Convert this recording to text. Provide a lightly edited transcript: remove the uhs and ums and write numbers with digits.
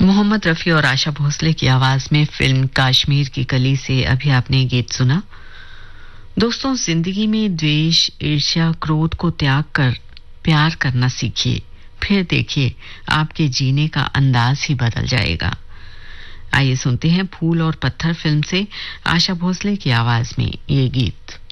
मोहम्मद रफ़ी और आशा भोसले की आवाज में फिल्म कश्मीर की कली से अभी आपने गीत सुना। दोस्तों, जिंदगी में द्वेष, ईर्ष्या, क्रोध को त्याग कर प्यार करना सीखिए, फिर देखिए आपके जीने का अंदाज ही बदल जाएगा। आइए सुनते हैं फूल और पत्थर फिल्म से आशा भोसले की आवाज में ये गीत।